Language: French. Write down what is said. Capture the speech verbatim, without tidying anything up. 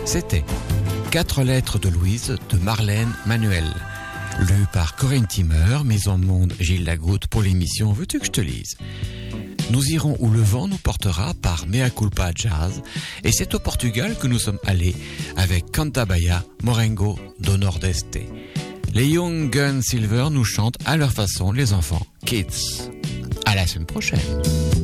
C'était Quatre lettres de Louise de Marlène Manuel, lu par Corinne Timmer, mise en monde Gilles Lagoutte pour l'émission Veux-tu que je te lise? Nous irons où le vent nous portera par Mea Culpa Jazz, et c'est au Portugal que nous sommes allés avec Cantabaya Morengo do Nordeste. Les Young Gun Silver nous chantent à leur façon les enfants Kids. À la semaine prochaine.